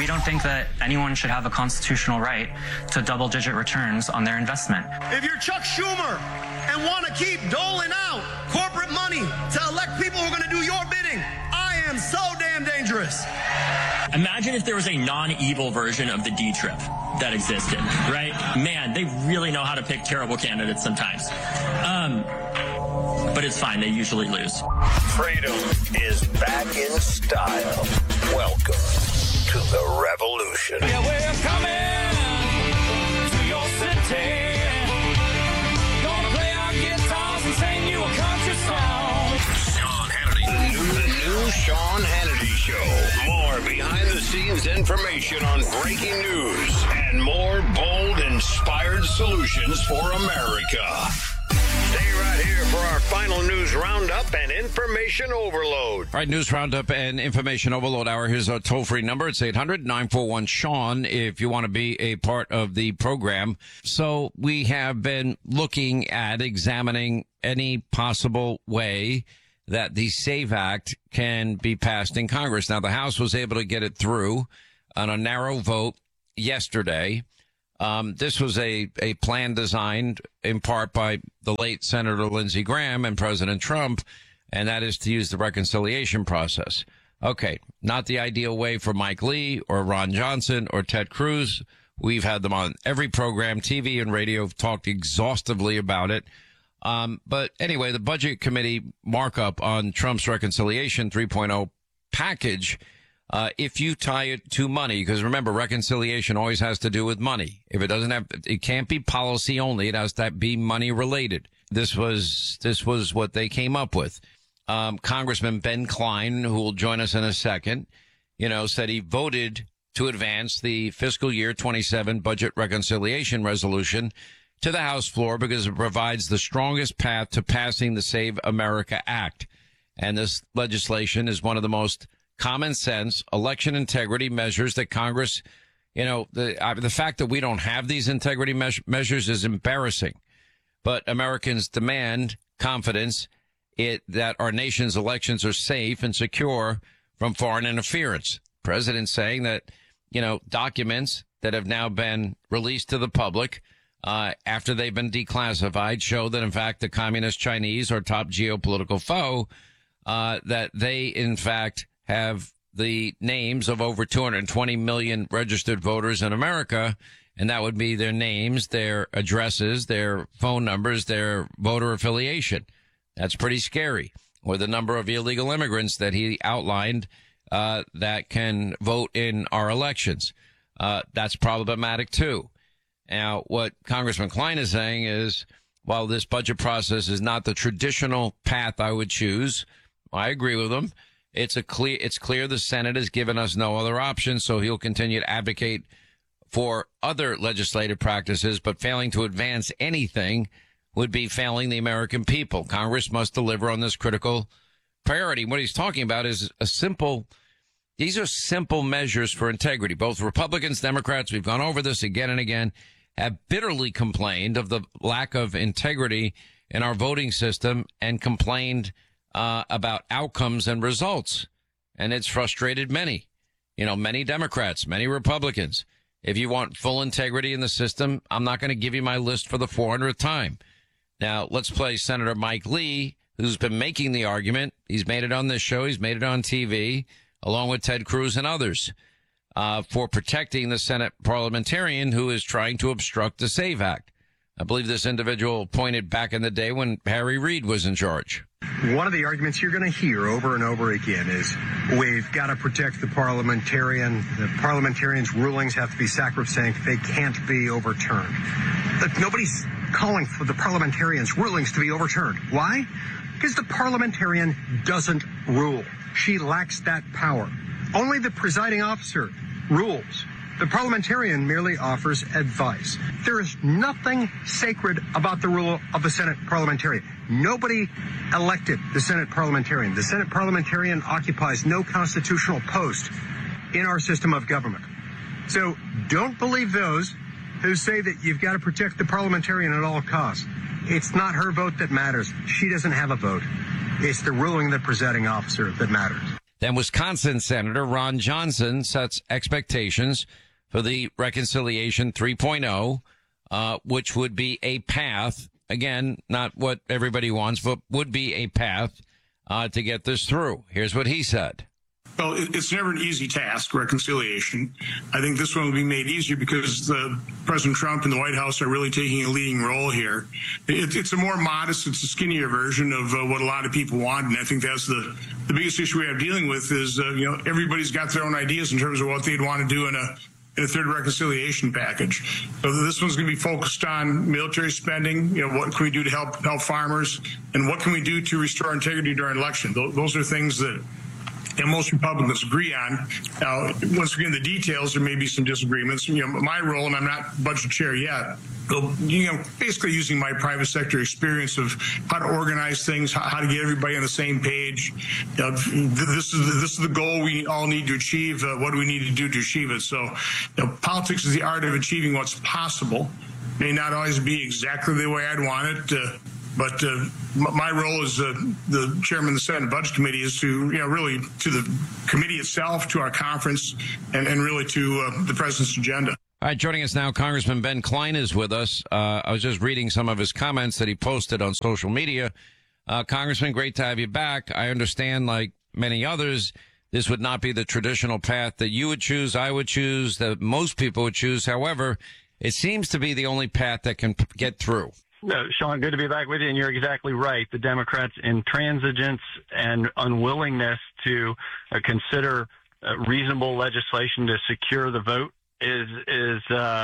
We don't think that anyone should have a constitutional right to double-digit returns on their investment. If you're Chuck Schumer and want to keep doling out corporate money to elect people who are going to do your bidding, I am so damn dangerous. Imagine if there was a non-evil version of the D-Trip that existed, right? Man, they really know how to pick terrible candidates sometimes. But it's fine. They usually lose. Freedom is back in style. Welcome to the revolution. Yeah, we're coming to your city. Gonna play our guitars and sing you a country song. Sean Hannity. The new Sean Hannity Show. More behind-the-scenes information on breaking news and more bold, inspired solutions for America. Stay right here for our final news roundup and information overload. All right, news roundup and information overload hour. Here's our toll-free number. It's 800-941-SEAN if you want to be a part of the program. So we have been looking at examining any possible way that the SAVE Act can be passed in Congress. Now, the House was able to get it through on a narrow vote yesterday. This was a plan designed in part by the late Senator Lindsey Graham and President Trump, and that is to use the reconciliation process. Okay, not the ideal way for Mike Lee or Ron Johnson or Ted Cruz. We've had them on every program, TV and radio, talked exhaustively about it. But anyway, the Budget Committee markup on Trump's reconciliation 3.0 package, if you tie it to money, because remember, reconciliation always has to do with money. If it doesn't have, it can't be policy only. It has to be money related. This was what they came up with. Congressman Ben Cline, who will join us in a second, said he voted to advance the fiscal year 27 budget reconciliation resolution to the House floor because it provides the strongest path to passing the Save America Act. And this legislation is one of the most common sense election integrity measures that Congress, the fact that we don't have these integrity measures is embarrassing. But Americans demand confidence that our nation's elections are safe and secure from foreign interference. President saying that, documents that have now been released to the public after they've been declassified show that, in fact, the communist Chinese, our top geopolitical foe, that they, in fact, have the names of over 220 million registered voters in America, and that would be their names, their addresses, their phone numbers, their voter affiliation. That's pretty scary. Or the number of illegal immigrants that he outlined that can vote in our elections. That's problematic, too. Now, what Congressman Cline is saying is, while this budget process is not the traditional path I would choose, I agree with him. It's clear the Senate has given us no other option, so he'll continue to advocate for other legislative practices, but failing to advance anything would be failing the American people. Congress must deliver on this critical priority. What he's talking about is these are simple measures for integrity. Both Republicans, Democrats, we've gone over this again and again, have bitterly complained of the lack of integrity in our voting system and complained about outcomes and results. And it's frustrated many Democrats, many Republicans. If you want full integrity in the system, I'm not going to give you my list for the 400th time. Now, let's play Senator Mike Lee, who's been making the argument. He's made it on this show. He's made it on TV, along with Ted Cruz and others, for protecting the Senate parliamentarian who is trying to obstruct the SAVE Act. I believe this individual appointed back in the day when Harry Reid was in charge. One of the arguments you're going to hear over and over again is we've got to protect the parliamentarian. The parliamentarian's rulings have to be sacrosanct. They can't be overturned. But nobody's calling for the parliamentarian's rulings to be overturned. Why? Because the parliamentarian doesn't rule. She lacks that power. Only the presiding officer rules. The parliamentarian merely offers advice. There is nothing sacred about the rule of the Senate parliamentarian. Nobody elected the Senate parliamentarian. The Senate parliamentarian occupies no constitutional post in our system of government. So don't believe those who say that you've got to protect the parliamentarian at all costs. It's not her vote that matters. She doesn't have a vote. It's the ruling of the presiding officer that matters. Then Wisconsin Senator Ron Johnson sets expectations for the Reconciliation 3.0, which would be a path, again, not what everybody wants, but would be a path to get this through. Here's what he said. Well, it's never an easy task, reconciliation. I think this one will be made easier because President Trump and the White House are really taking a leading role here. It's a more modest, it's a skinnier version of what a lot of people want, and I think that's the biggest issue we have dealing with is, everybody's got their own ideas in terms of what they'd want to do in a third reconciliation package. So this one's going to be focused on military spending. What can we do to help farmers, and what can we do to restore integrity during election? Those are things that most Republicans agree on. Now, once we get into the details, there may be some disagreements. My role, and I'm not budget chair yet, basically using my private sector experience of how to organize things, how to get everybody on the same page. This is the goal we all need to achieve. What do we need to do to achieve it? So, politics is the art of achieving what's possible. May not always be exactly the way I'd want it. But my role as the chairman of the Senate Budget Committee is to, really to the committee itself, to our conference, and really to the president's agenda. All right, joining us now, Congressman Ben Cline is with us. I was just reading some of his comments that he posted on social media. Congressman, great to have you back. I understand, like many others, this would not be the traditional path that you would choose, I would choose, that most people would choose. However, it seems to be the only path that can get through. No, Sean, good to be back with you, and you're exactly right. The Democrats' intransigence and unwillingness to consider reasonable legislation to secure the vote is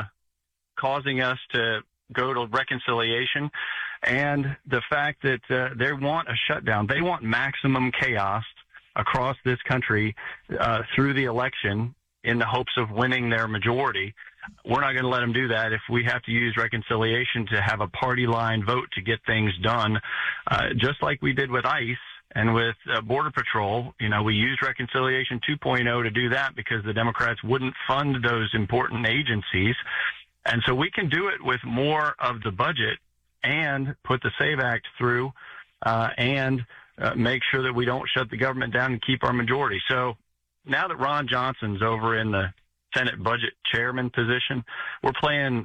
causing us to go to reconciliation, and the fact that they want a shutdown. They want maximum chaos across this country through the election in the hopes of winning their majority. We're not going to let them do that. If we have to use reconciliation to have a party line vote to get things done, just like we did with ICE and with Border Patrol, we used Reconciliation 2.0 to do that because the Democrats wouldn't fund those important agencies. And so we can do it with more of the budget and put the SAVE Act through and make sure that we don't shut the government down and keep our majority. So now that Ron Johnson's over in the Senate budget chairman position, we're playing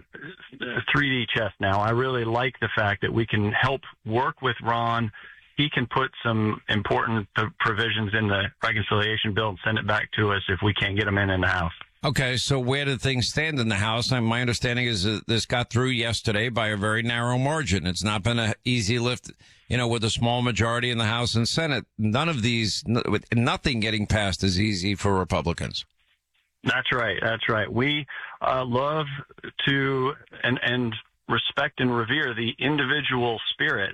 3D chess now. I really like the fact that we can help work with Ron. He can put some important provisions in the reconciliation bill and send it back to us if we can't get them in the House. Okay, so where did things stand in the House? My understanding is that this got through yesterday by a very narrow margin. It's not been an easy lift, with a small majority in the House and Senate. None of these, nothing getting passed is easy for Republicans. That's right. That's right. We love to and respect and revere the individual spirit.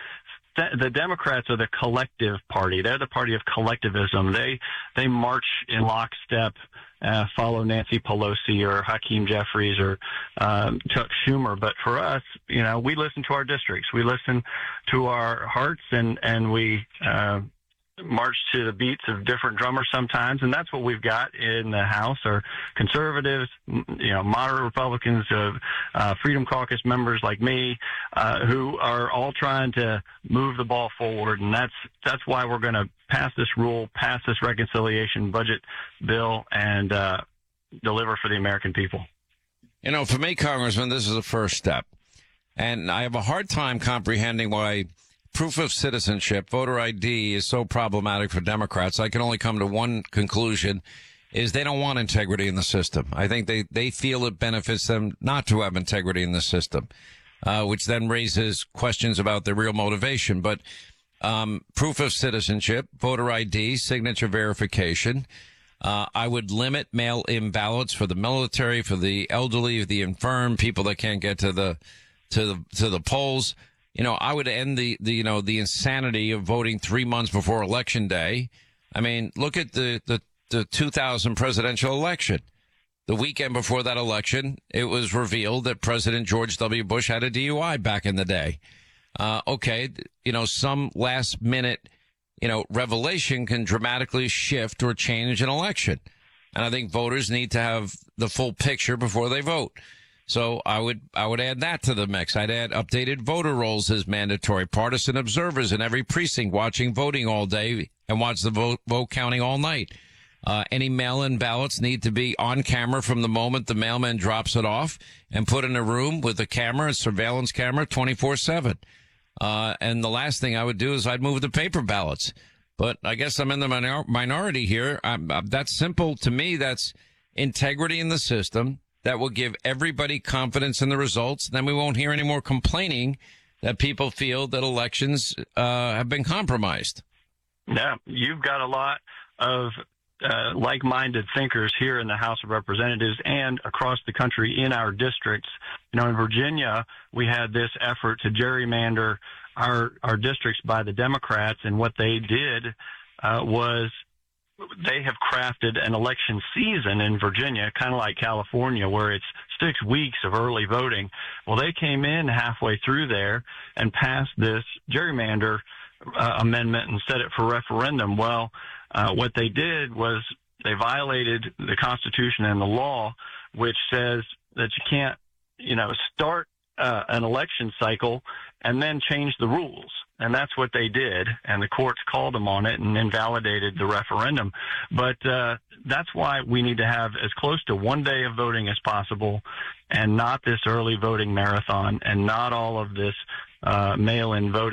The Democrats are the collective party. They're the party of collectivism. They march in lockstep, follow Nancy Pelosi or Hakeem Jeffries or Chuck Schumer. But for us, we listen to our districts. We listen to our hearts, and we march to the beats of different drummers sometimes, and that's what we've got in the House are conservatives, moderate Republicans, Freedom Caucus members like me, who are all trying to move the ball forward, and that's why we're going to pass this rule, pass this reconciliation budget bill, and deliver for the American people. For me, Congressman, this is a first step, and I have a hard time comprehending why proof of citizenship, voter ID, is so problematic for Democrats. I can only come to one conclusion, is they don't want integrity in the system. I think they feel it benefits them not to have integrity in the system, which then raises questions about their real motivation. But proof of citizenship, voter ID, signature verification. I would limit mail-in ballots for the military, for the elderly, the infirm, people that can't get to the polls. I would end the insanity of voting 3 months before Election Day. I mean, look at the 2000 presidential election. The weekend before that election, it was revealed that President George W. Bush had a DUI back in the day. Some last minute, revelation can dramatically shift or change an election. And I think voters need to have the full picture before they vote. So I would add that to the mix. I'd add updated voter rolls as mandatory, partisan observers in every precinct watching voting all day and watch the vote counting all night. Any mail-in ballots need to be on camera from the moment the mailman drops it off and put in a room with a camera, a surveillance camera, 24/7. And the last thing I would do is I'd move the paper ballots. But I guess I'm in the minority here. That's simple to me. That's integrity in the system that will give everybody confidence in the results. Then we won't hear any more complaining that people feel that elections have been compromised. Yeah, you've got a lot of like-minded thinkers here in the House of Representatives and across the country in our districts. In Virginia, we had this effort to gerrymander our districts by the Democrats, and what they did was they have crafted an election season in Virginia, kind of like California, where it's 6 weeks of early voting. Well, they came in halfway through there and passed this gerrymander amendment and set it for referendum. Well, what they did was they violated the Constitution and the law, which says that you can't, start an election cycle and then change the rules. And that's what they did. And the courts called them on it and invalidated the referendum. But that's why we need to have as close to 1 day of voting as possible and not this early voting marathon and not all of this mail-in voting.